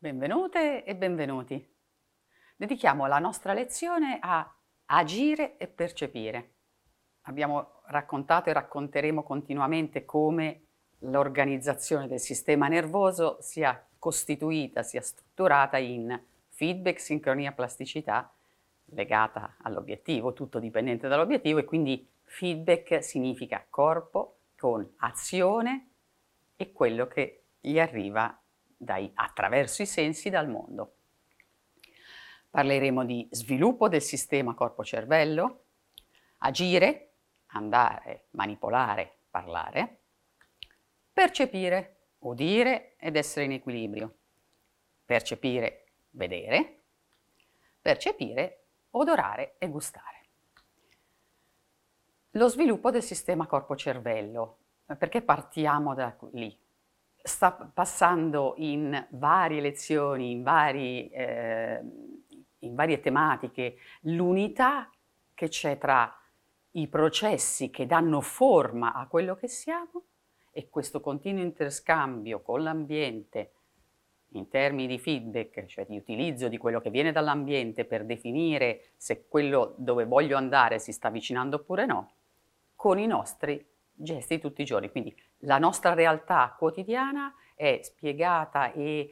Benvenute e benvenuti. Dedichiamo la nostra lezione a agire e percepire. Abbiamo raccontato e racconteremo continuamente come l'organizzazione del sistema nervoso sia costituita, sia strutturata in feedback, sincronia, plasticità, legata all'obiettivo, tutto dipendente dall'obiettivo, e quindi feedback significa corpo con azione e quello che gli arriva attraverso i sensi dal mondo. Parleremo di sviluppo del sistema corpo-cervello, agire, andare, manipolare, parlare, percepire, udire ed essere in equilibrio, percepire, vedere, percepire, odorare e gustare. Lo sviluppo del sistema corpo-cervello, perché partiamo da lì? Sta passando in varie lezioni, in varie tematiche, l'unità che c'è tra i processi che danno forma a quello che siamo e questo continuo interscambio con l'ambiente in termini di feedback, cioè di utilizzo di quello che viene dall'ambiente per definire se quello dove voglio andare si sta avvicinando oppure no, con i nostri gesti tutti i giorni. Quindi la nostra realtà quotidiana è spiegata e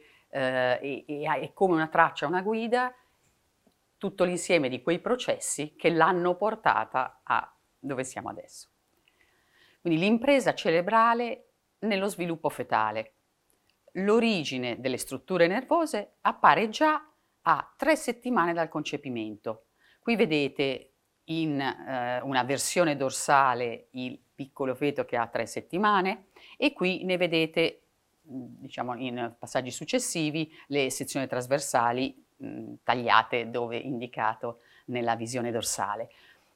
è come una traccia, una guida, tutto l'insieme di quei processi che l'hanno portata a dove siamo adesso. Quindi l'impresa cerebrale nello sviluppo fetale. L'origine delle strutture nervose appare già a 3 settimane dal concepimento. Qui vedete in una versione dorsale il piccolo feto che ha 3 settimane e qui ne vedete, diciamo in passaggi successivi, le sezioni trasversali tagliate dove indicato nella visione dorsale.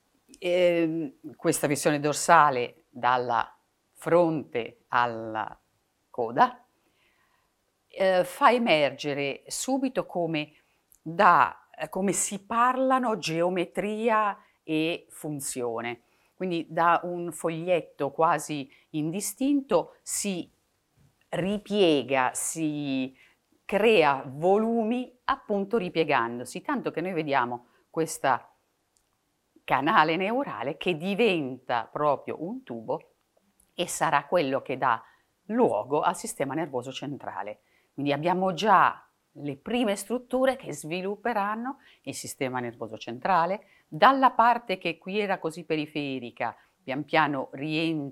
Questa visione dorsale dalla fronte alla coda fa emergere subito come si parlano geometria e funzione. Quindi da un foglietto quasi indistinto si ripiega, si crea volumi appunto ripiegandosi, tanto che noi vediamo questo canale neurale che diventa proprio un tubo e sarà quello che dà luogo al sistema nervoso centrale. Quindi abbiamo già le prime strutture che svilupperanno il sistema nervoso centrale, dalla parte che qui era così periferica, pian piano rientra